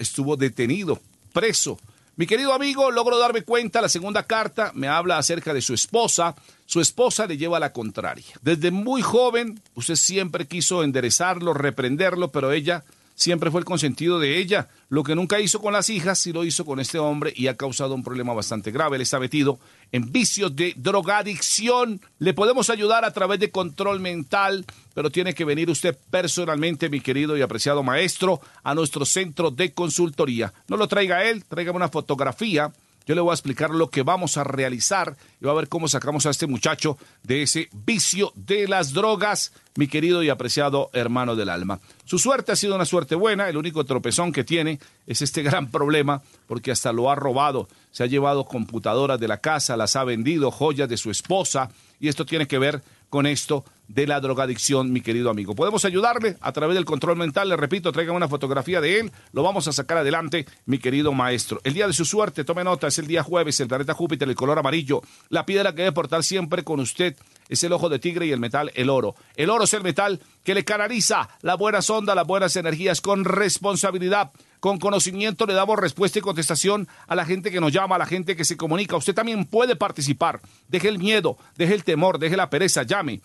estuvo detenido, preso. Mi querido amigo, logro darme cuenta, la segunda carta me habla acerca de su esposa. Su esposa le lleva a la contraria. Desde muy joven, usted siempre quiso enderezarlo, reprenderlo, pero ella siempre fue el consentido de ella. Lo que nunca hizo con las hijas, sí lo hizo con este hombre y ha causado un problema bastante grave. Él está metido en vicios de drogadicción. Le podemos ayudar a través de control mental, pero tiene que venir usted personalmente, mi querido y apreciado maestro, a nuestro centro de consultoría. No lo traiga él, tráigame una fotografía. Yo le voy a explicar lo que vamos a realizar y va a ver cómo sacamos a este muchacho de ese vicio de las drogas, mi querido y apreciado hermano del alma. Su suerte ha sido una suerte buena, el único tropezón que tiene es este gran problema porque hasta lo ha robado, se ha llevado computadoras de la casa, las ha vendido, joyas de su esposa y esto tiene que ver con esto de la drogadicción, mi querido amigo. Podemos ayudarle a través del control mental, le repito, traigan una fotografía de él, lo vamos a sacar adelante, mi querido maestro. El día de su suerte, tome nota, es el día jueves, el planeta Júpiter, el color amarillo, la piedra que debe portar siempre con usted es el ojo de tigre y el metal, el oro. El oro es el metal que le canaliza las buenas ondas, las buenas energías con responsabilidad. Con conocimiento le damos respuesta y contestación a la gente que nos llama, a la gente que se comunica. Usted también puede participar. Deje el miedo, deje el temor, deje la pereza. Llame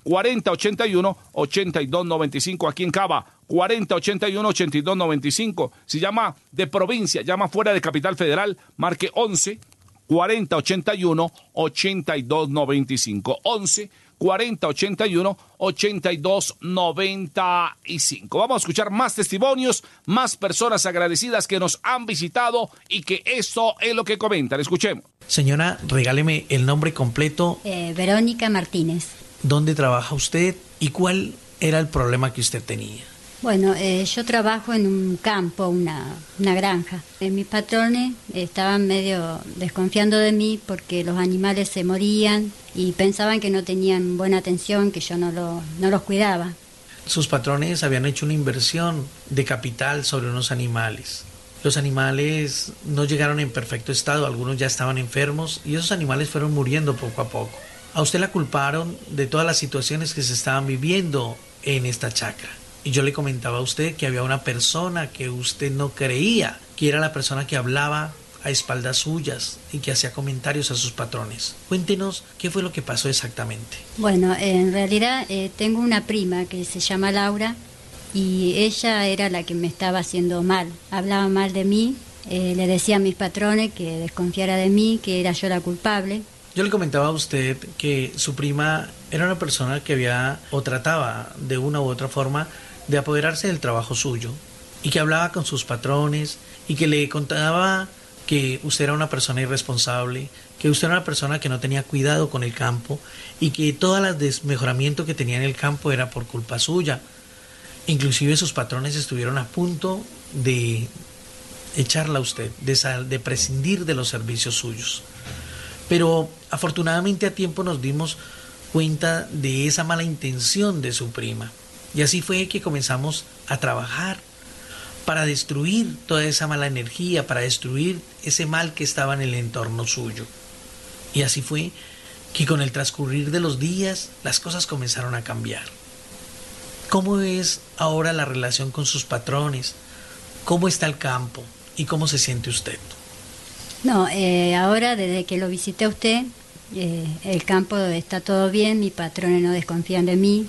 4081-8295 aquí en Cava. 4081-8295. Si llama de provincia, llama fuera de Capital Federal, marque 11 4081 8295. 11 4081 8295. Vamos a escuchar más testimonios, más personas agradecidas que nos han visitado y que eso es lo que comentan. Escuchemos. Señora, regáleme el nombre completo. Verónica Martínez. ¿Dónde trabaja usted y cuál era el problema que usted tenía? Bueno, yo trabajo en un campo, una granja. Mis patrones estaban medio desconfiando de mí porque los animales se morían y pensaban que no tenían buena atención, que yo no los cuidaba. Sus patrones habían hecho una inversión de capital sobre unos animales. Los animales no llegaron en perfecto estado, algunos ya estaban enfermos y esos animales fueron muriendo poco a poco. A usted la culparon de todas las situaciones que se estaban viviendo en esta chacra. Y yo le comentaba a usted que había una persona que usted no creía, que era la persona que hablaba a espaldas suyas y que hacía comentarios a sus patrones. Cuéntenos qué fue lo que pasó exactamente. Bueno, en realidad tengo una prima que se llama Laura y ella era la que me estaba haciendo mal. Hablaba mal de mí, le decía a mis patrones que desconfiara de mí, que era yo la culpable. Yo le comentaba a usted que su prima era una persona que había o trataba de una u otra forma de apoderarse del trabajo suyo y que hablaba con sus patrones y que le contaba que usted era una persona irresponsable, que usted era una persona que no tenía cuidado con el campo y que todo el desmejoramiento que tenía en el campo era por culpa suya. Inclusive sus patrones estuvieron a punto de echarla a usted, de prescindir de los servicios suyos. Pero afortunadamente a tiempo nos dimos cuenta de esa mala intención de su prima. Y así fue que comenzamos a trabajar para destruir toda esa mala energía, para destruir ese mal que estaba en el entorno suyo. Y así fue que con el transcurrir de los días las cosas comenzaron a cambiar. ¿Cómo es ahora la relación con sus patrones? ¿Cómo está el campo? ¿Y cómo se siente usted? No, ahora desde que lo visité a usted, el campo está todo bien, mis patrones no desconfían de mí.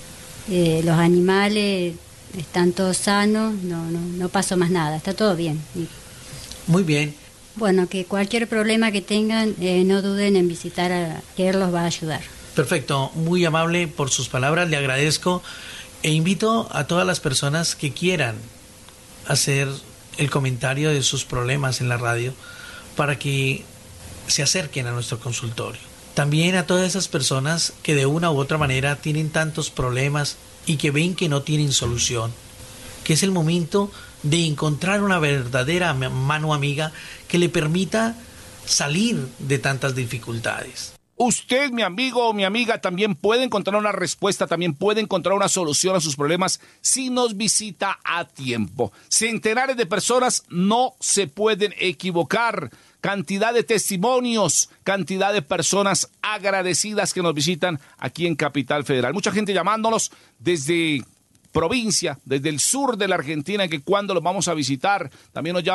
Los animales están todos sanos, no pasó más nada, está todo bien. Muy bien. Bueno, que cualquier problema que tengan, no duden en visitar, que él los va a ayudar. Perfecto, muy amable por sus palabras, le agradezco e invito a todas las personas que quieran hacer el comentario de sus problemas en la radio para que se acerquen a nuestro consultorio. También a todas esas personas que de una u otra manera tienen tantos problemas y que ven que no tienen solución, que es el momento de encontrar una verdadera mano amiga que le permita salir de tantas dificultades. Usted, mi amigo o mi amiga, también puede encontrar una respuesta, también puede encontrar una solución a sus problemas si nos visita a tiempo. Centenares de personas no se pueden equivocar. Cantidad de testimonios, cantidad de personas agradecidas que nos visitan aquí en Capital Federal. Mucha gente llamándonos desde provincia, desde el sur de la Argentina, que cuando los vamos a visitar, también nos llaman